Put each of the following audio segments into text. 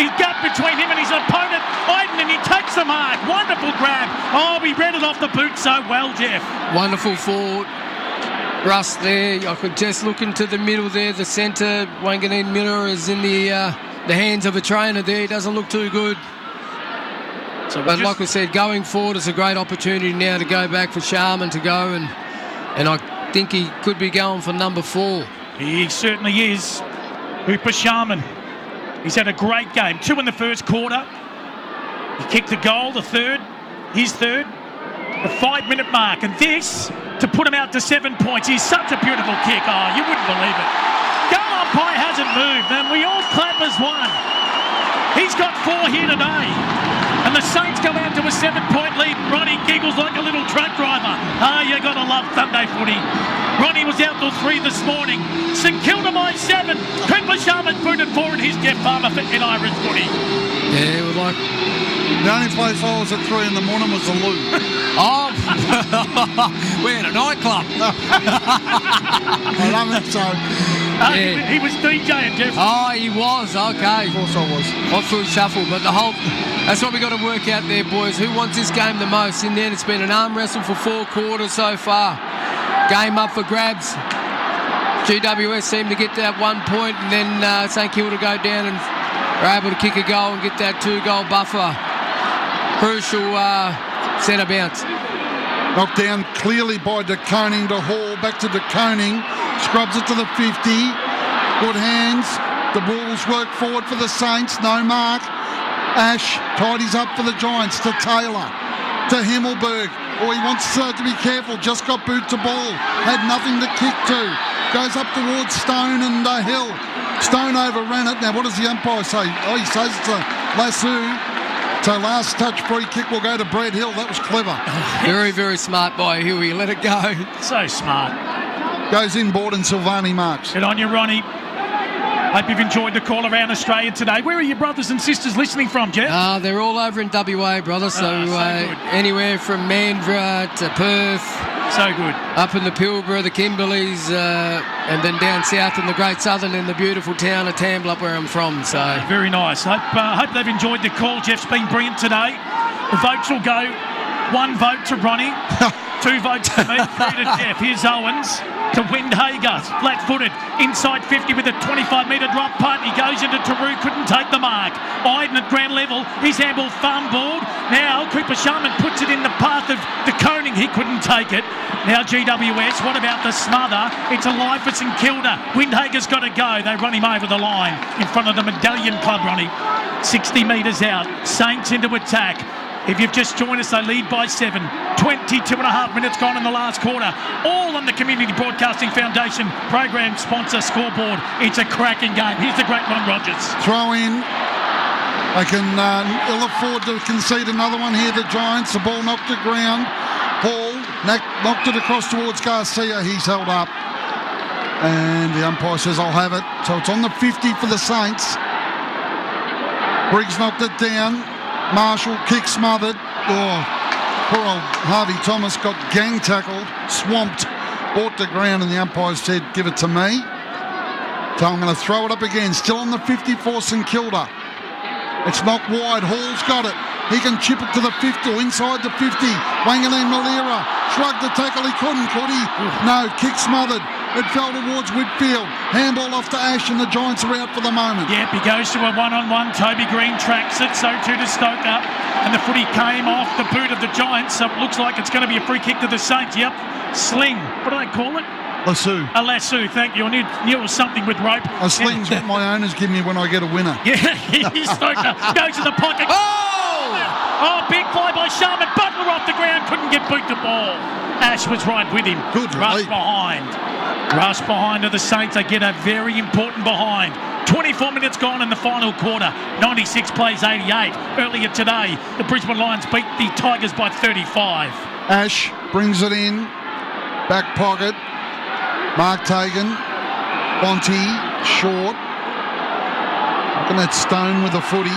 He's gap between him and his opponent, Iden, and he takes the mark. Wonderful grab. Oh, we read it off the boot so well, Jeff. Wonderful for Russ there. I could just look into the middle there. The centre, Wanganeen Miller, is in the hands of a trainer there. He doesn't look too good. But like we said, going forward, it's a great opportunity now to go back for Sharman to go, and I think he could be going for number 4. He certainly is. Cooper Sharman. He's had a great game. 2 in the first quarter. He kicked the goal, the third, his third, the 5-minute mark. And this, to put him out to 7 points, is such a beautiful kick. Oh, you wouldn't believe it. Goal umpire hasn't moved, and we all clap as one. He's got 4 here today. And the Saints go out to a 7-point lead. Ronnie giggles like a little truck driver. Ah, you got to love Sunday footy. Ronnie was out till 3 this morning. St Kilda by 7. Cooper Sharman booted forward his Jeff Farmer in Irish footy. Yeah, it was like... The only place I was at 3 in the morning was the loo. Oh, we're at a nightclub. I love it so. Yeah. He was DJing, Jeff. Oh, he was. Okay. Of course I was. Off through shuffle, but the whole... That's what we got to work out there, boys. Who wants this game the most? In there, it's been an arm wrestle for 4 quarters so far. Game up for grabs. GWS seemed to get that 1 point, and then St Kilda go down and are able to kick a goal and get that 2-goal buffer. Crucial centre bounce. Knocked down clearly by De Koning to Hall. Back to De Koning. Scrubs it to the 50. Good hands. The Bulls work forward for the Saints. No mark. Ash tidies up for the Giants to Taylor. To Himmelberg. Oh, he wants to be careful. Just got boot to ball. Had nothing to kick to. Goes up towards Stone and Hill. Stone overran it. Now, what does the umpire say? Oh, he says it's a lasso. So last touch free kick will go to Brad Hill. That was clever. Very, very smart by Huey. Let it go. So smart. Goes inboard and Silvani marks. Good on you, Ronnie. Hope you've enjoyed the call around Australia today. Where are your brothers and sisters listening from, Jeff? They're all over in WA, brother. So anywhere from Mandurah to Perth. So good. Up in the Pilbara, the Kimberleys, and then down south in the Great Southern in the beautiful town of Tambler, where I'm from. So very nice. Hope they've enjoyed the call. Jeff's been brilliant today. The votes will go 1 vote to Ronnie, 2 votes to me, 3 to Jeff. Here's Owens to Windhager, flat-footed, inside 50 with a 25-metre drop punt. He goes into Taru, couldn't take the mark. Iden at ground level, his handball fumbled. Now Cooper Sharman puts it in the path of De Koning. He couldn't take it. Now GWS, what about the smother? It's alive for St Kilda. Windhager's got to go. They run him over the line in front of the Medallion Club, Ronnie. 60 metres out. Saints into attack. If you've just joined us, they lead by 7. 22 and a half minutes gone in the last quarter. All on the Community Broadcasting Foundation program sponsor Scoreboard. It's a cracking game. Here's the great Ron Rogers. Throw in. They can ill afford to concede another one here, the Giants. The ball knocked to ground. Hall knocked it across towards Garcia. He's held up. And the umpire says, I'll have it. So it's on the 50 for the Saints. Briggs knocked it down. Marshall, kick smothered. Oh, poor old Harvey Thomas got gang tackled, swamped, brought to ground, and the umpire said, give it to me. So I'm going to throw it up again. Still on the 54, St Kilda. It's knocked wide. Hall's got it. He can chip it to the 50, or inside the 50. Wanganeen Malira shrugged the tackle. He couldn't, could he? No, kick smothered. It fell towards Whitfield. Handball off to Ash, and the Giants are out for the moment. Yep, he goes to a one-on-one. Toby Green tracks it, so too to Stoker. And the footy came off the boot of the Giants, so it looks like it's going to be a free kick to the Saints. Yep, sling. What do they call it? Lasso. A lasso, thank you. I knew it was something with rope. A sling's what my owners give me when I get a winner. Yeah, Stoker goes to the pocket. Oh, big fly by Sharman. Butler off the ground, couldn't get boot to ball. Ash was right with him. Good rush lead. Rush behind to the Saints. They get a very important behind. 24 minutes gone in the final quarter. 96 plays 88. Earlier today, the Brisbane Lions beat the Tigers by 35. Ash brings it in. Back pocket. Mark Tagan. Bonte. Short. Looking at Stone with a footy.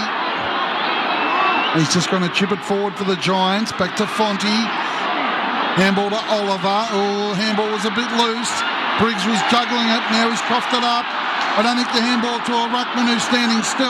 He's just going to chip it forward for the Giants. Back to Fonte. Handball to Oliver. Oh, handball was a bit loose. Briggs was juggling it. Now he's coughed it up. I don't think the handball to a ruckman who's standing still.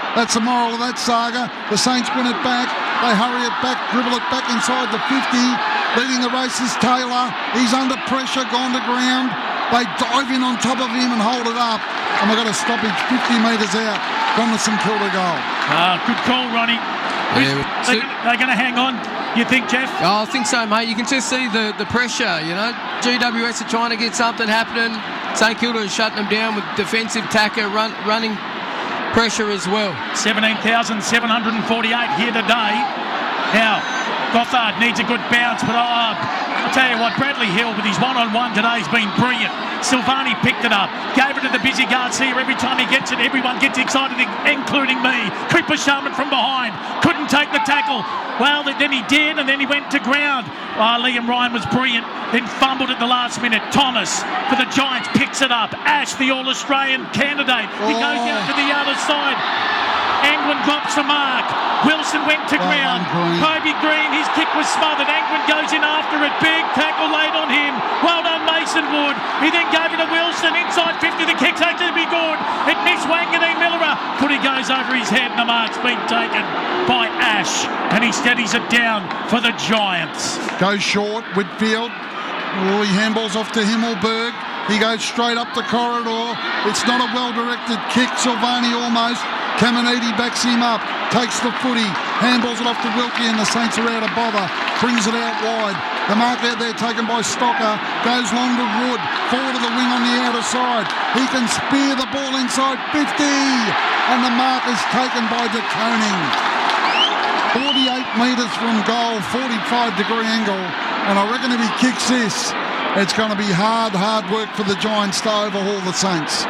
That's the moral of that saga. The Saints win it back. They hurry it back, dribble it back inside the 50. Leading the race is Taylor. He's under pressure, gone to ground. They dive in on top of him and hold it up. And they've got a stoppage 50 metres out from the St Kilda goal. Good call, Ronnie. They're going to hang on, you think, Jeff? Oh, I think so, mate. You can just see the pressure, you know. GWS are trying to get something happening. St Kilda is shutting them down with defensive tacker, running pressure as well. 17,748 here today. Now, Gothard needs a good bounce, but I'll tell you what, Bradley Hill with his one-on-one today has been brilliant. Silvani picked it up, gave it to the busy Garcia. Every time he gets it, everyone gets excited, including me. Cooper Sharman from behind, couldn't take the tackle. Well, then he did, and then he went to ground. Liam Ryan was brilliant, then fumbled at the last minute. Thomas for the Giants picks it up. Ash, the All-Australian candidate, he goes out to the other side. Angwin drops the mark. Wilson went to ground. Kobe Green, his kick was smothered. Angwin goes in after it. Big tackle laid on him. Well done, Mason Wood. He then gave it to Wilson. Inside 50, the kick's actually be good. It missed Wanganeen Miller. Footy goes over his head and the mark's been taken by Ash. And he steadies it down for the Giants. Goes short, Whitfield. He handballs off to Himmelberg. He goes straight up the corridor. It's not a well-directed kick. Silvani almost. Caminiti backs him up, takes the footy, handballs it off to Wilkie, and the Saints are out of bother, brings it out wide. The mark out there taken by Stocker, goes long to Wood, forward of the wing on the outer side. He can spear the ball inside 50, and the mark is taken by De Koning. 48 metres from goal, 45-degree angle, and I reckon if he kicks this, it's going to be hard work for the Giants to overhaul the Saints.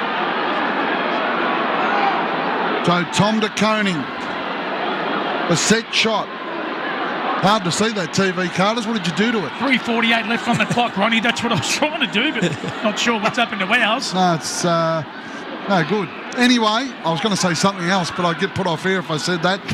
So Tom De Koning, a set shot. Hard to see that, TV Carters. What did you do to it? 3:48 left on the clock, Ronnie. That's what I was trying to do, but not sure what's happened to ours. No, it's no good. Anyway, I was going to say something else, but I'd get put off air if I said that.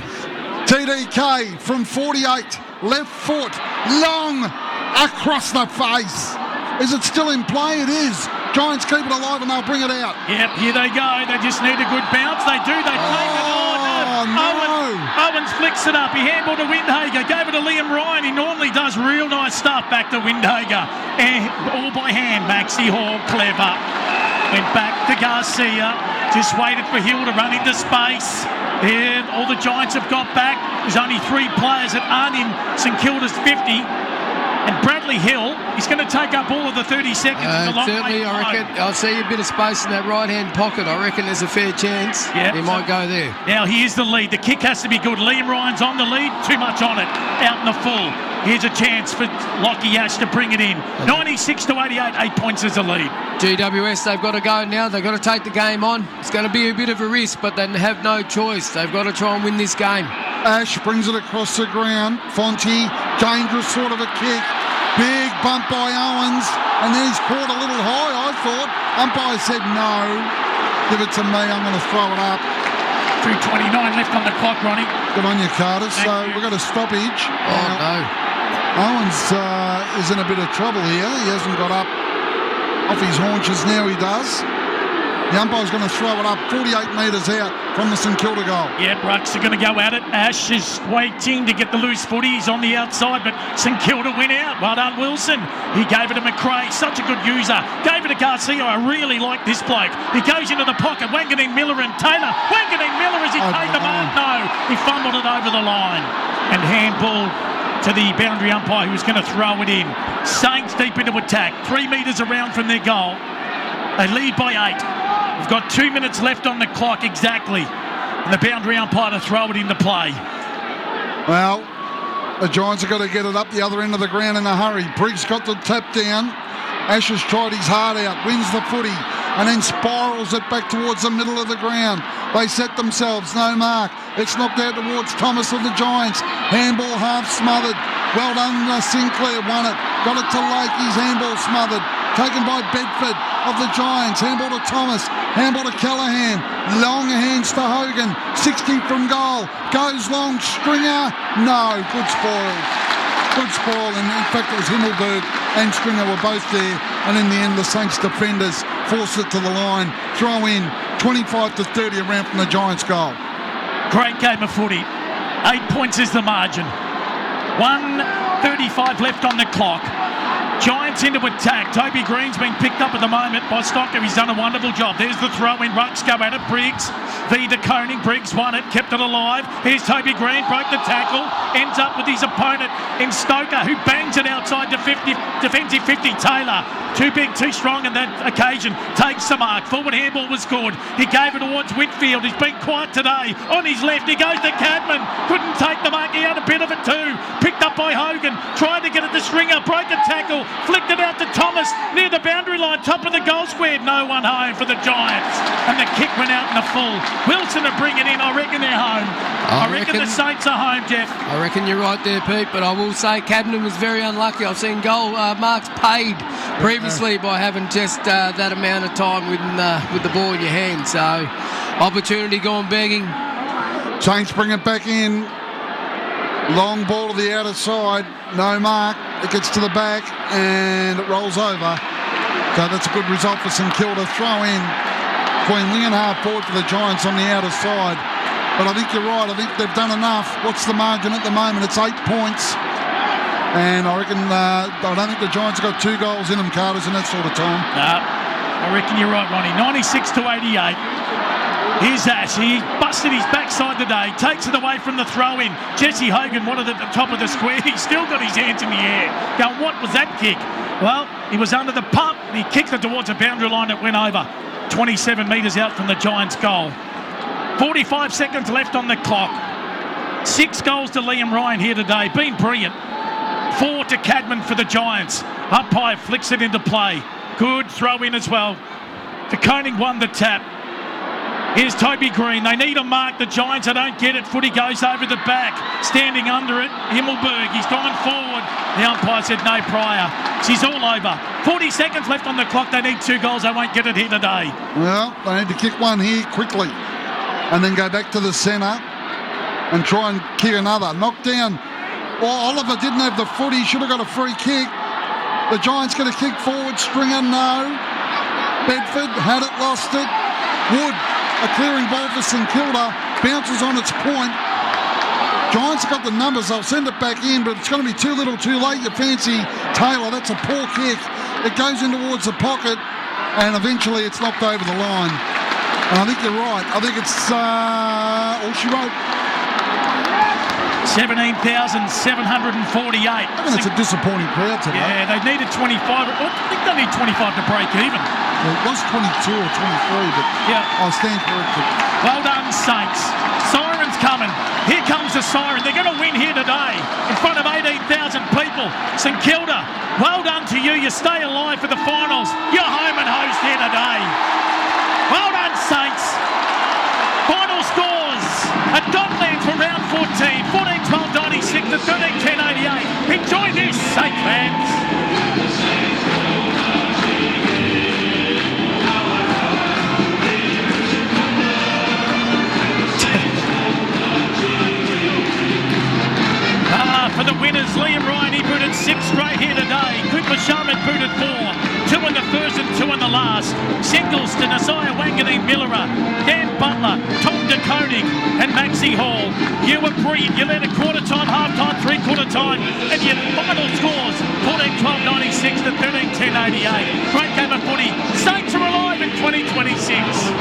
TDK from 48, left foot, long, across the face. Is it still in play? It is. Giants keep it alive and they'll bring it out. Yep, here they go. They just need a good bounce. They do. They take it. Oh, no. Owens flicks it up. He handballed to Windhager. Gave it to Liam Ryan. He normally does real nice stuff. Back to Windhager. And all by hand. Maxie Hall, clever. Went back to Garcia. Just waited for Hill to run into space. Yeah, all the Giants have got back. There's only 3 players that aren't in St Kilda's 50. And Bradley Hill, he's going to take up all of the 30 seconds. Certainly, I reckon. I'll see a bit of space in that right-hand pocket. I reckon there's a fair chance he might go there. Now, here's the lead. The kick has to be good. Liam Ryan's on the lead. Too much on it. Out in the full. Here's a chance for Lockie Ash to bring it in. 96-88, 8 points as a lead. GWS, they've got to go now. They've got to take the game on. It's going to be a bit of a risk, but they have no choice. They've got to try and win this game. Ash brings it across the ground. Fonte, dangerous sort of a kick. Big bump by Owens, and then he's caught a little high, I thought. Umpire said no. Give it to me, I'm going to throw it up. 2:29 left on the clock, Ronnie. Good on you, Carter. So we've got a stoppage. Oh, no. Owens is in a bit of trouble here. He hasn't got up off his haunches now, he does. The umpire's going to throw it up 48 metres out from the St Kilda goal. Yeah, Brucks are going to go at it. Ash is waiting to get the loose footy. He's on the outside, but St Kilda went out. Well done, Wilson. He gave it to McRae. Such a good user. Gave it to Garcia. I really like this bloke. He goes into the pocket. Wanganeen Miller and Taylor. Wanganeen Miller, has he paid the mark? No. He fumbled it over the line. And handball to the boundary umpire who's going to throw it in. Saints deep into attack. 3 metres around from their goal. They lead by 8. We've got 2 minutes left on the clock exactly. And the boundary umpire to throw it into play. Well, the Giants have got to get it up the other end of the ground in a hurry. Briggs got the tap down. Ash has tried his heart out, wins the footy, and then spirals it back towards the middle of the ground. They set themselves, no mark. It's knocked out towards Thomas of the Giants. Handball half smothered. Well done, Sinclair won it. Got it to Lake, his handball smothered. Taken by Bedford of the Giants. Handball to Thomas. Handball to Callaghan. Long hands to Hogan. 60 from goal. Goes long. Stringer. No. Good spoil. Good spoil. And in fact, it was Himmelberg and Stringer were both there. And in the end, the Saints defenders forced it to the line. Throw in 25 to 30 around from the Giants' goal. Great game of footy. 8 points is the margin. 1:35 left on the clock. Giants into attack. Toby Green's been picked up at the moment by Stocker. He's done a wonderful job. There's the throw in. Rucks go at it. Briggs v De Koning. Briggs won it, kept it alive. Here's Toby Green, broke the tackle, ends up with his opponent in Stoker, who bangs it outside to defensive 50. Taylor, too big, too strong on that occasion, takes the mark. Forward handball was good. He gave it towards Whitfield. He's been quiet today. On his left, he goes to Cadman. Couldn't take the mark. He had a bit of it too. Picked up by Hogan. Tried to get it to Stringer. Broke a tackle. Flicked it out to Thomas near the boundary line. Top of the goal square. No one home for the Giants. And the kick went out in the full. Wilson to bring it in. I reckon they're home. I reckon the Saints are home, Jeff. I reckon you're right there, Pete, but I will say Cadman was very unlucky. I've seen goal marks paid previously by having just that amount of time with the ball in your hand. So, opportunity gone begging. Saints bring it back in. Long ball to the outer side. No mark. It gets to the back and it rolls over. So that's a good result for St Kilda. Throw in between wing and half forward for the Giants on the outer side. But I think you're right. I think they've done enough. What's the margin at the moment? It's 8 points. And I reckon, I don't think the Giants have got 2 goals in them, Carters, in that sort of time. No, I reckon you're right, Ronnie. 96 to 88. Here's Ash. He busted his backside today. Takes it away from the throw-in. Jesse Hogan wanted it at the top of the square. He's still got his hands in the air. Going, what was that kick? Well, he was under the pump. And he kicked it towards a boundary line that went over. 27 metres out from the Giants' goal. 45 seconds left on the clock. 6 goals to Liam Ryan here today. Been brilliant. 4 to Cadman for the Giants. Umpire flicks it into play. Good throw in as well. De Koning won the tap. Here's Toby Green. They need a mark. The Giants, they don't get it. Footy goes over the back. Standing under it, Himmelberg. He's gone forward. The umpire said no prior. She's all over. 40 seconds left on the clock. They need 2 goals. They won't get it here today. Well, they need to kick one here quickly and then go back to the centre and try and kick another. Knock down. Well, Oliver didn't have the footy. Should have got a free kick. The Giants get a kick forward. Stringer, no. Bedford had it, lost it. Wood, a clearing ball for St Kilda. Bounces on its point. Giants have got the numbers. They'll send it back in, but it's going to be too little too late. You fancy Taylor. That's a poor kick. It goes in towards the pocket, and eventually it's knocked over the line. And I think you're right. I think it's all she wrote. 17,748. I think it's a disappointing crowd today. Yeah, they needed 25. I think they need 25 to break even. Well, it was 22 or 23, but yeah, I'll stand corrected. Well done, Saints. Siren's coming. Here comes the siren. They're going to win here today in front of 18,000 people. St Kilda, well done to you. You stay alive for the finals. You're home and host here today. Well done, Saints. Final scores at Docklands for round 14. 14-12-96 to 13-10-88. Enjoy this, Saints fans. For the winners, Liam Ryan, he booted 6 straight here today. Cooper Sharman booted 4. 2 in the first and 2 in the last. Singles to Nasiah Wanganeen Millera, Dan Butler, Tom De Koning and Maxie Hall. You were brilliant. You led a quarter time, half time, 3/4 time, and your final scores 14-12-96 to 13-10-88. Great game of footy. Saints are alive in 2026.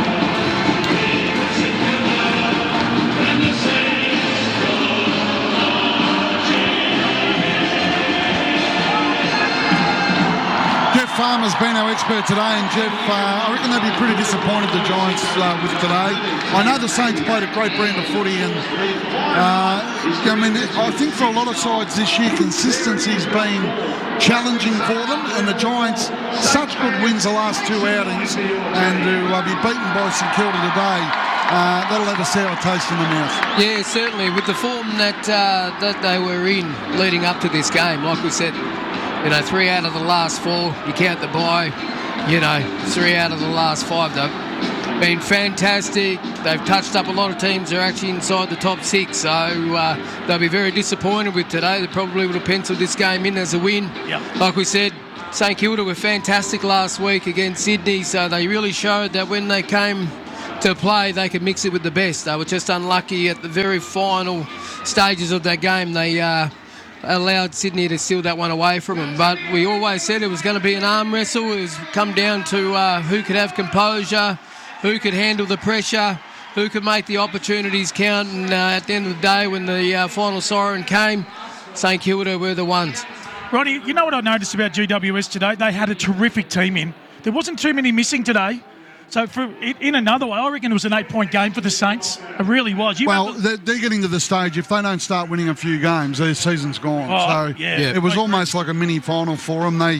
Farmer's been our expert today, and Jeff, I reckon they'd be pretty disappointed, the Giants, with today. I know the Saints played a great brand of footy, and I mean, I think for a lot of sides this year, consistency's been challenging for them, and the Giants, such good wins the last 2 outings, and to be beaten by St Kilda today, that'll have a sour taste in the mouth. Yeah, certainly, with the form that they were in leading up to this game, like we said. 3 out of the last 4, you count the bye, 3 out of the last 5. They've been fantastic. They've touched up a lot of teams. They're actually inside the top 6, so they'll be very disappointed with today. They probably would have penciled this game in as a win. Yep. Like we said, St Kilda were fantastic last week against Sydney, so they really showed that when they came to play, they could mix it with the best. They were just unlucky at the very final stages of that game. They allowed Sydney to steal that one away from them. But we always said it was going to be an arm wrestle. It was come down to who could have composure, who could handle the pressure, who could make the opportunities count. And at the end of the day, when the final siren came, St Kilda were the ones. Ronnie, you know what I noticed about GWS today? They had a terrific team in. There wasn't too many missing today. So in another way, I reckon it was an 8-point game for the Saints. It really was. They're getting to the stage, if they don't start winning a few games, their season's gone. It was almost like a mini final for them. They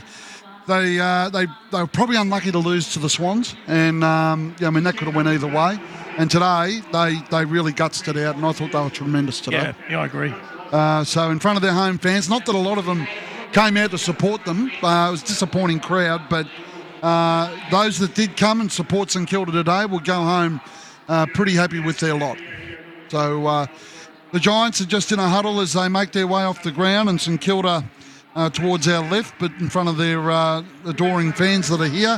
were probably unlucky to lose to the Swans, and that could have went either way. And today they really gutsed it out, and I thought they were tremendous today. Yeah, I agree. So in front of their home fans, not that a lot of them came out to support them. It was a disappointing crowd, but those that did come and support St Kilda today will go home pretty happy with their lot. So the Giants are just in a huddle as they make their way off the ground, and St Kilda towards our left, but in front of their adoring fans that are here.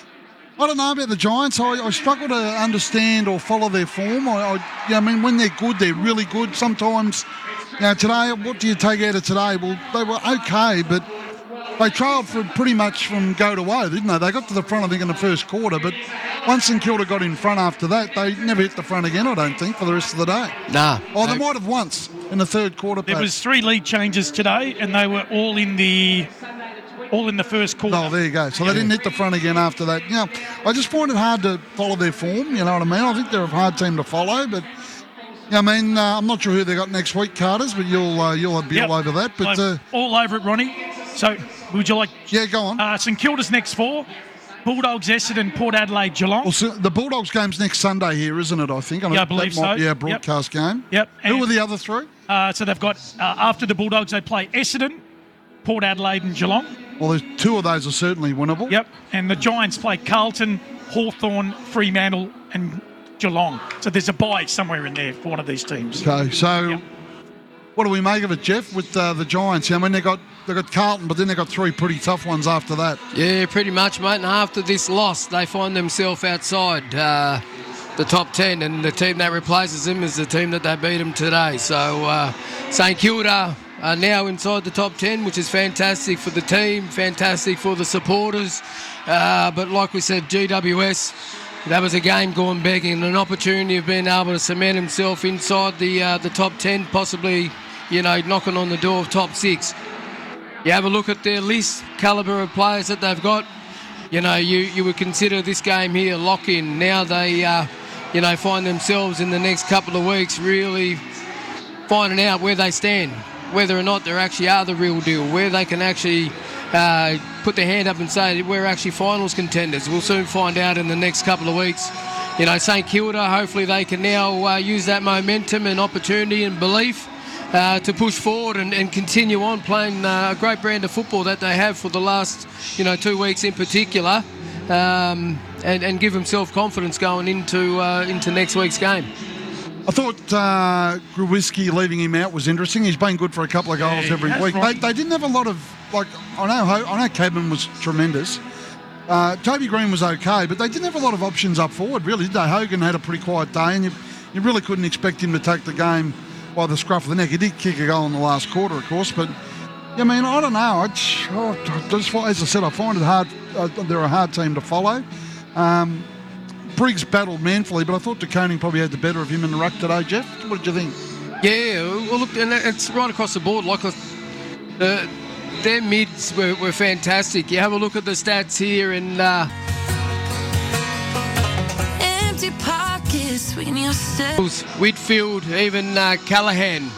I don't know about the Giants. I struggle to understand or follow their form. When they're good, they're really good. Sometimes, today, what do you take out of today? Well, they were okay, but they trailed pretty much from go to woe, didn't they? They got to the front, I think, in the first quarter, but once St Kilda got in front after that, they never hit the front again, I don't think, for the rest of the day. Nah. Oh, they might have once in the third quarter. There was 3 lead changes today, and they were all in the first quarter. Oh, there you go. So they didn't hit the front again after that. I just find it hard to follow their form, you know what I mean? I think they're a hard team to follow, but I'm not sure who they got next week, Carters, but you'll be all over that. But I'm all over it, Ronnie. So would you like... Yeah, go on. St Kilda's next 4. Bulldogs, Essendon, Port Adelaide, Geelong. Well, so the Bulldogs game's next Sunday here, isn't it, I think? I believe so. Yeah, broadcast game. Yep. Who are the other 3? So they've got, after the Bulldogs, they play Essendon, Port Adelaide and Geelong. Well, there's 2 of those are certainly winnable. Yep. And the Giants play Carlton, Hawthorn, Fremantle and Geelong. So there's a bye somewhere in there for one of these teams. Okay, so what do we make of it, Jeff, with the Giants? They got Carlton, but then they got 3 pretty tough ones after that. Yeah, pretty much, mate. And after this loss, they find themselves outside the top 10, and the team that replaces them is the team that they beat them today. So St Kilda are now inside the top 10, which is fantastic for the team, fantastic for the supporters. But like we said, GWS, that was a game gone begging, an opportunity of being able to cement himself inside the top 10, possibly, knocking on the door of top 6. You have a look at their list, calibre of players that they've got. You would consider this game here lock-in. Now they, find themselves in the next couple of weeks really finding out where they stand, whether or not they actually are the real deal, where they can actually put their hand up and say we're actually finals contenders. We'll soon find out in the next couple of weeks. St Kilda, hopefully they can now use that momentum and opportunity and belief to push forward and continue on playing a great brand of football that they have for the last 2 weeks in particular, and give themselves confidence going into next week's game. I thought Grubiski leaving him out was interesting. He's been good for a couple of goals every week. They didn't have a lot of, I know Cadman was tremendous. Toby Green was okay, but they didn't have a lot of options up forward, really, did they? Hogan had a pretty quiet day, and you really couldn't expect him to take the game by the scruff of the neck. He did kick a goal in the last quarter, of course, but, I don't know. As I said, I find it hard. They're a hard team to follow. Briggs battled manfully, but I thought De Koning probably had the better of him in the ruck today, Jeff. What did you think? Yeah, well, look, and it's right across the board. Their mids were fantastic. You have a look at the stats here, and empty pockets when you step. Whitfield, even Callahan,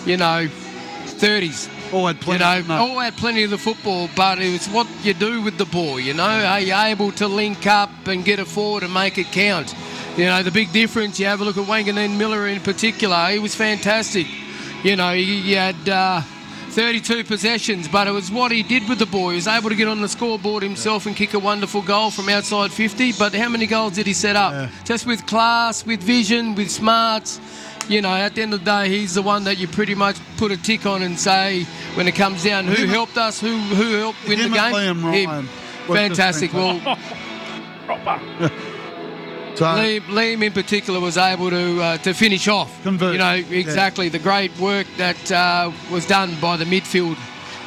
30s. All had plenty. All had plenty of the football, but it was what you do with the ball. Are you able to link up and get it forward and make it count? The big difference. You have a look at Wanganeen Miller in particular. He was fantastic. He had 32 possessions, but it was what he did with the ball. He was able to get on the scoreboard himself and kick a wonderful goal from outside 50. But how many goals did he set up? Yeah. Just with class, with vision, with smarts. At the end of the day, he's the one that you pretty much put a tick on and say, when it comes down, who helped us, who helped win the game? Liam Ryan. Fantastic. Well, proper. So Liam in particular was able to finish off. Convert. You know, exactly the great work that was done by the midfield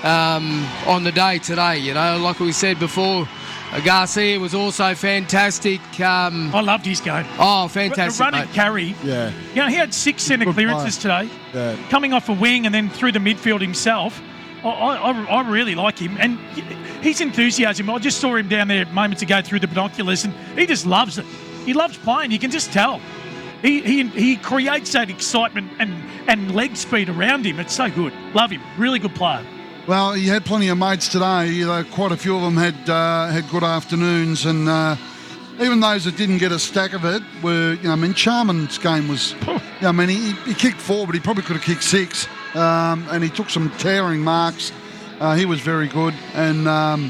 on the day today. You know, like we said before, Garcia was also fantastic. I loved his game. Oh, fantastic, The run and mate. carry. yeah, You know, he had 6 centre Good clearances today. yeah. Coming off a wing and then through the midfield himself. I really like him. And his enthusiasm, I just saw him down there moments ago through the binoculars, and he just loves it. He loves playing. You can just tell. He creates that excitement and leg speed around him. It's so good. Love him. Really good player. Well, he had plenty of mates today. Quite a few of them had good afternoons, and even those that didn't get a stack of it were, Charman's game was, he kicked 4, but he probably could have kicked 6, and he took some tearing marks. He was very good, and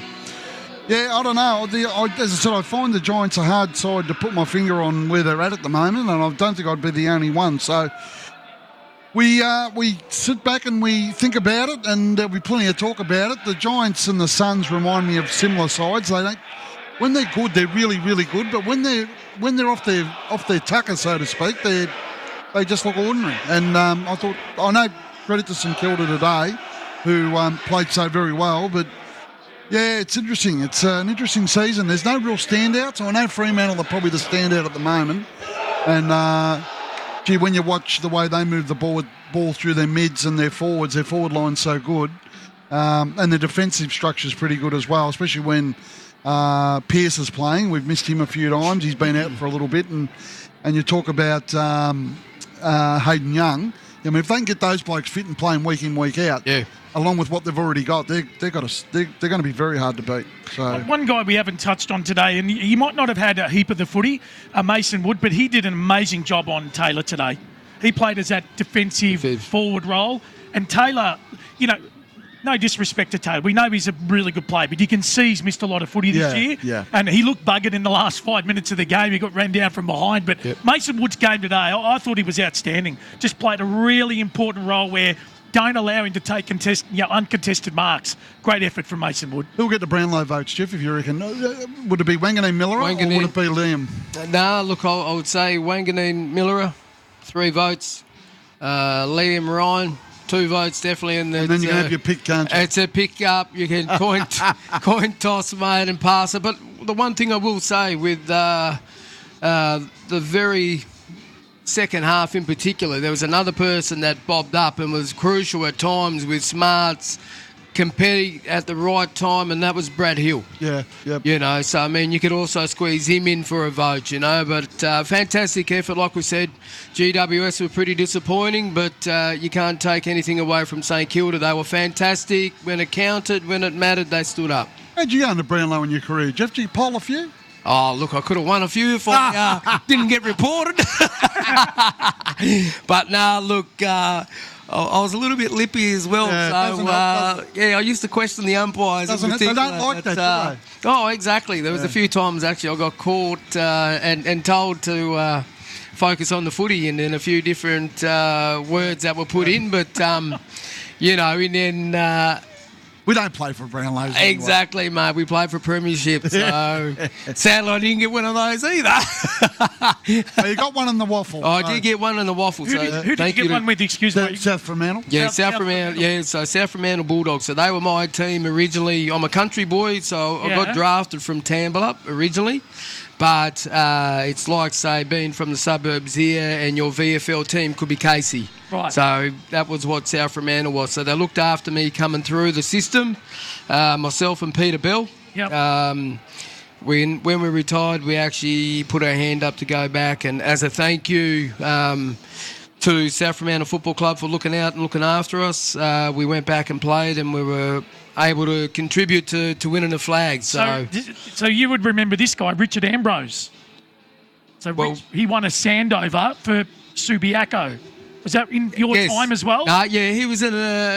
I don't know. As I said, I find the Giants a hard side to put my finger on where they're at the moment, and I don't think I'd be the only one. So we sit back and we think about it, and there'll be plenty of talk about it. The Giants and the Suns remind me of similar sides. They don't. When they're good, they're really, really good. But when they're off their tucker, so to speak, they just look ordinary. And I know credit to St Kilda today, who played so very well. But yeah, it's interesting. It's an interesting season. There's no real standouts. I know Fremantle are probably the standout at the moment. And when you watch the way they move the ball through their mids and their forwards, their forward line's so good, and the defensive structure's pretty good as well, especially when Pearce is playing. We've missed him a few times. He's been out for a little bit, and you talk about Hayden Young. I mean, if they can get those blokes fit and playing week in, week out, along with what they've already got, they're going to be very hard to beat. So one guy we haven't touched on today, and he might not have had a heap of the footy, Mason Wood, but he did an amazing job on Taylor today. He played as that defensive forward role, and Taylor, no disrespect to Taylor. We know he's a really good player, but you can see he's missed a lot of footy this year. Yeah. And he looked buggered in the last 5 minutes of the game. He got ran down from behind. But Mason Wood's game today, I thought he was outstanding. Just played a really important role where don't allow him to take uncontested marks. Great effort from Mason Wood. who'll get the Brownlow votes, Jeff, if you reckon? Would it be Wanganeen Miller or would it be Liam? No, look, I would say Wanganeen Miller, 3 votes. Liam Ryan, 2 votes definitely. And then you can have your pick, can't you? It's a pick up. You can coin toss, mate, and pass it. But the one thing I will say with the very second half in particular, there was another person that bobbed up and was crucial at times with smarts, competing at the right time, and that was Brad Hill. Yeah, yep. So, I mean, you could also squeeze him in for a vote, but fantastic effort. Like we said, GWS were pretty disappointing, but you can't take anything away from St Kilda. They were fantastic. When it counted, when it mattered, they stood up. How'd you go into Brownlow in your career, Jeff? Did you poll a few? Oh, look, I could have won a few if I didn't get reported. But no, look, I was a little bit lippy as well. I used to question the umpires. They don't like that, do they? Oh, exactly. There was a few times, actually, I got caught and told to focus on the footy and then a few different words that were put in. But, and then... we don't play for Brownlows anyway. Exactly, mate. We play for premiership, so sadly I didn't get one of those either. Well, you got one in the waffle. I did get one in the waffle. Who did you get one with, excuse me? South Fremantle? Yeah, South Fremantle. Yeah, so South Fremantle Bulldogs. So they were my team originally. I'm a country boy, so I got drafted from Tambela originally. But it's like, say, being from the suburbs here and your VFL team could be Casey. Right. So that was what South Fremantle was. So they looked after me coming through the system, myself and Peter Bell. Yep. When we retired, we actually put our hand up to go back. And as a thank you to South Fremantle Football Club for looking out and looking after us, we went back and played, and we were able to contribute to winning the flag. So you would remember this guy, Richard Ambrose. So he won a Sandover for Subiaco. Was that in your time as well? Yeah, he was in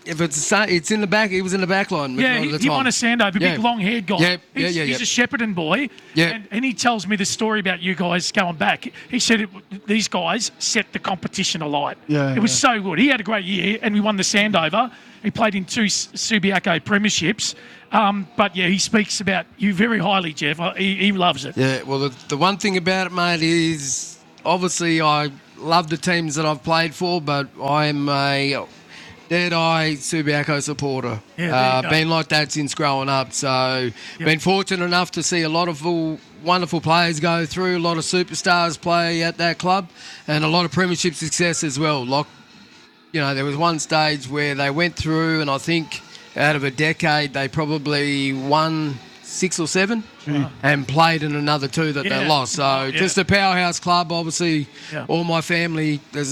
if it's in the back, he was in the back line. Yeah, he won a Sandover, big long-haired guy. He's a Shepparton boy. Yeah. And he tells me the story about you guys going back. He said these guys set the competition alight. Yeah, it was so good. He had a great year, and we won the Sandover. He played in 2 Subiaco premierships. But, yeah, he speaks about you very highly, Jeff. He loves it. Yeah, well, the one thing about it, mate, is obviously I love the teams that I've played for, but I'm a dead-eye Subiaco supporter. Yeah, been like that since growing up. So been fortunate enough to see a lot of wonderful players go through, a lot of superstars play at that club, and a lot of premiership success as well. Like, there was one stage where they went through, and I think out of a decade they probably won 6 or 7 and played in another 2 that they lost. So just a powerhouse club. Obviously, all my family, there's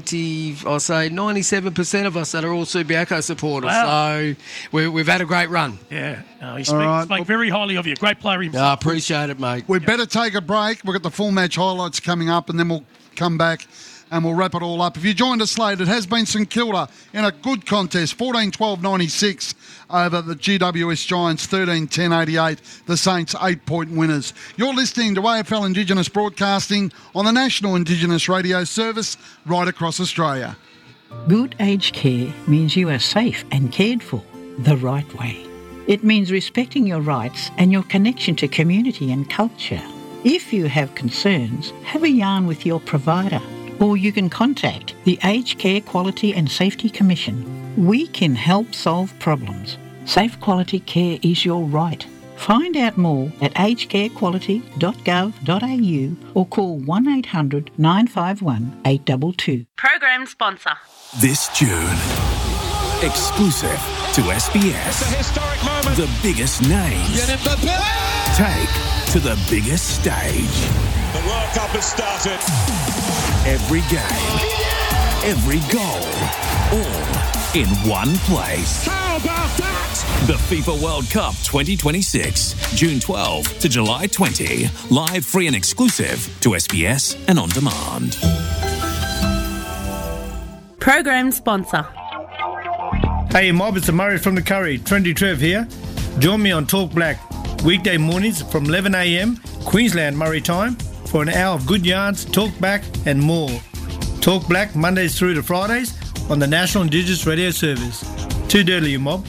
97% of us that are all Subiaco supporters. Wow. So we've had a great run. Yeah, he speaks very highly of you. Great player himself. I appreciate it, mate. We better take a break. We've got the full match highlights coming up, and then we'll come back and we'll wrap it all up. If you joined us late, it has been St Kilda in a good contest, 14-12-96 over the GWS Giants, 13-10-88, the Saints 8-point winners. You're listening to AFL Indigenous Broadcasting on the National Indigenous Radio Service right across Australia. Good aged care means you are safe and cared for the right way. It means respecting your rights and your connection to community and culture. If you have concerns, have a yarn with your provider, or you can contact the Aged Care Quality and Safety Commission. We can help solve problems. Safe quality care is your right. Find out more at agedcarequality.gov.au or call 1800 951 822. Program sponsor. This June, exclusive to SBS. It's a historic moment. The biggest names take to the biggest stage. The World Cup has started. Every game, every goal, all in one place. How about that? The FIFA World Cup 2026, June 12 to July 20. Live, free and exclusive to SBS and on demand. Program sponsor. Hey mob, it's Murray from the Curry. Trendy Trev here. Join me on Talk Black weekday mornings from 11 a.m. Queensland Murray time for an hour of good yarns, talk back and more. Talk Black Mondays through to Fridays on the National Indigenous Radio Service. Too dirty, you mob.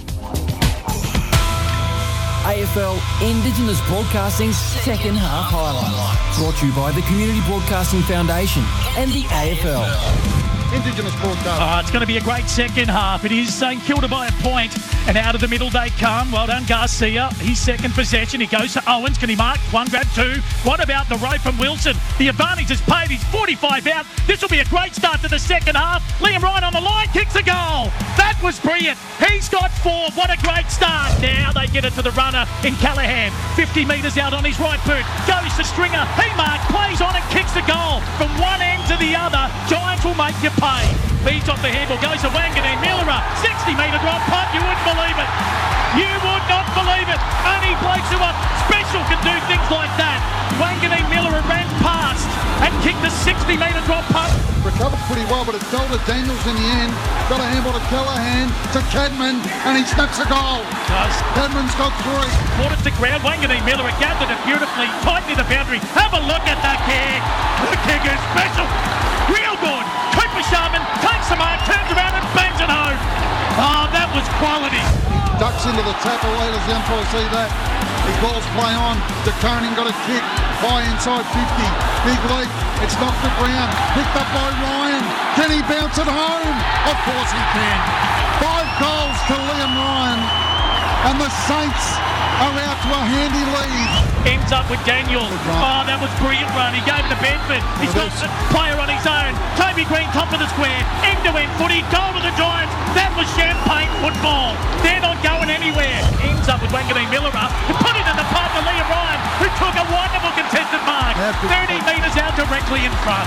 AFL Indigenous Broadcasting's second half highlight. Brought to you by the Community Broadcasting Foundation and the AFL. Indigenous Broadcasting. It's going to be a great second half. It is St Kilda by a point, and out of the middle they come. Well done, Garcia. His second possession. He goes to Owens. Can he mark? 1 grab 2. What about the row from Wilson? The advantage is paid. He's 45 out. This will be a great start to the second half. Liam Ryan on the line, kicks a goal. That was brilliant. He's got 4. What a great start. Now they get it to the runner in Callaghan. 50 metres out on his right boot. Goes to Stringer. He marks, plays on and kicks the goal. From one end to the other, Giants will make you pay. Leads off the handball, goes to Wanganeen Millera. 60-metre drop punt. You wouldn't believe it. You would not believe it. Only blokes who are special can do things like that. Wanganeen Millera ran past and kicked the 60-metre drop punt. Recovered pretty well, but it fell to Daniels in the end. Got a handball to Callaghan, to Cadman, and he snaps a goal. Cadman's got 3. Brought it to ground. Wanganeen Millera gathered it beautifully, tight near the boundary. Have a look at that kick. The kick is special. Real good. Cooper Sharman takes the mark, turns around and bangs it home. Oh, that was quality. Ducks into the tackle, ladies and gentlemen, see that. His ball's play on. DeConing got a kick. High inside 50. Big leap. It's knocked to ground. Picked up by Ryan. Can he bounce it home? Of course he can. 5 goals to Liam Ryan. And the Saints are out to a handy lead. Ends up with Daniel. Oh, that was brilliant run. He gave it to Bedford. He's got a player on his own. Toby Green, top of the square. End-to-end footy. Goal to the Giants. That was champagne football. They're not going anywhere. Ends up with Wanganeen Millera. To put it in the path of Liam Ryan, who took a wonderful contested mark. 30 metres out directly in front.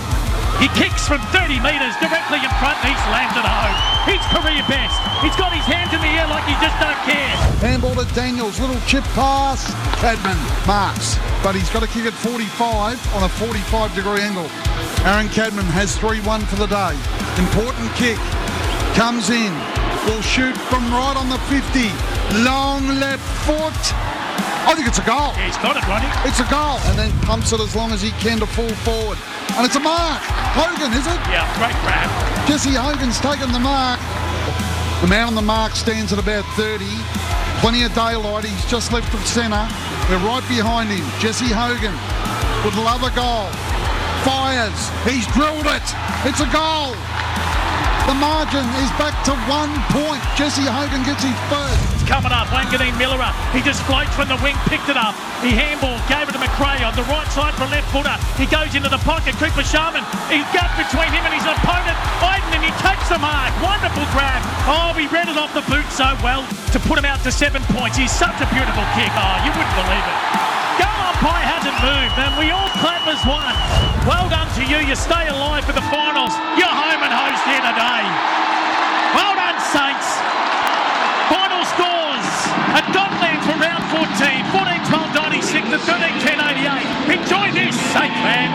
He kicks from 30 metres directly in front and he's landed home. He's career best. He's got his hands in the air like he just don't care. Handball to Daniels, little chip pass. Cadman marks, but he's got to kick at 45 on a 45-degree angle. Aaron Cadman has 3-1 for the day. Important kick. Comes in. will shoot from right on the 50. Long left foot. I think it's a goal. Yeah, he's got it, Ronnie. It's a goal. And then pumps it as long as he can to fall forward. And it's a mark. Hogan, is it? Yeah, great grab. Jesse Hogan's taken the mark. The man on the mark stands at about 30. Plenty of daylight. He's just left of centre. We're right behind him. Jesse Hogan would love a goal. Fires. He's drilled it. It's a goal. The margin is back to 1 point. Jesse Hogan gets his first. It's coming up. Wanganeen Millerer. He just floats from the wing, picked it up. He handball, gave it to McRae on the right side for a left footer. He goes into the pocket. Cooper Sharman. He's got between him and his opponent. Iden, and he takes the mark. Wonderful grab. Oh, he read it off the boot so well to put him out to 7 points. He's such a beautiful kick. Oh, you wouldn't believe it. Goal umpire hasn't moved, and we all clap as one. Well done to you. You stay alive for the finals. You're home and host here today.